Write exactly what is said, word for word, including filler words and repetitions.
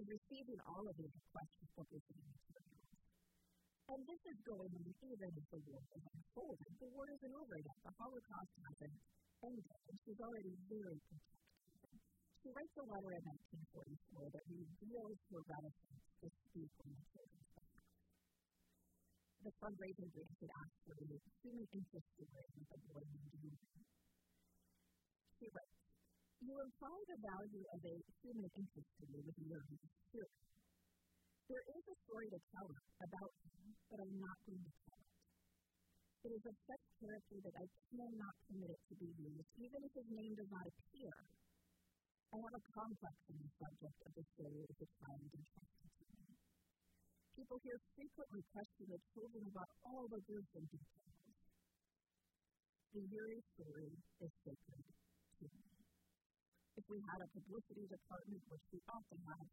receiving all of these requests for publicity materials. And this is going on even as the war is unfolding. The war isn't over yet. The Holocaust hasn't ended, and she's already very protected. She writes a letter in nineteen forty-four that reveals her reticence to speak on the children's behalf. The fundraising group had asked for a human interest story with a boy named Yuri. She writes, "You imply the value of a human interest story with Yuri here. There is a story to tell about him, but I'm not going to tell it. It is of such character that I cannot permit it to be used, even if his name does not appear. I have a complex on the subject of the story of the child entrusted to me. People here frequently question the children about all the gruesome details. The Yuri story is sacred to me. If we had a publicity department, which we often have